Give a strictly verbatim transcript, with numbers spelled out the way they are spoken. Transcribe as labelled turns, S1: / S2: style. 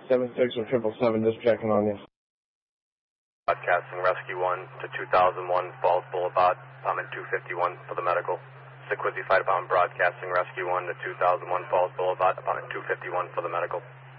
S1: seven six or triple seven, just checking on you.
S2: Broadcasting Rescue one to two thousand one Falls Boulevard. I'm in two fifty-one for the medical. Sequizzy Fire Department Broadcasting Rescue one to two thousand one Falls Boulevard. I'm in two fifty-one for the medical.